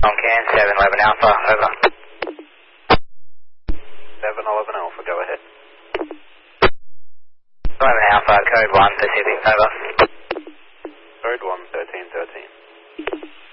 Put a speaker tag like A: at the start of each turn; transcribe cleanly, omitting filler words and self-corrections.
A: Can 711 Alpha, over.
B: 711 Alpha, go ahead.
A: 11 Alpha, code 1 Pacific, over.
B: Code 1, 1313.